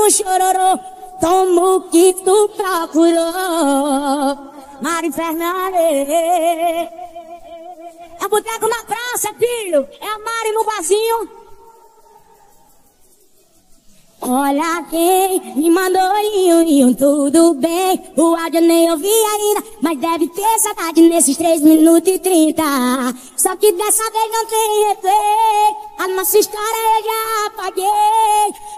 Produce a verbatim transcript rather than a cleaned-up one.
no chororô. Toma o que tu procurou. Mari Fernandes. É boteco na praça, filho. É a Mari no barzinho. Olha quem me mandou iam, iam, tudo bem. O áudio nem ouvi ainda, mas deve ter saudade nesses três minutos e trinta. Só que dessa vez não tem replay. A nossa história eu já apaguei.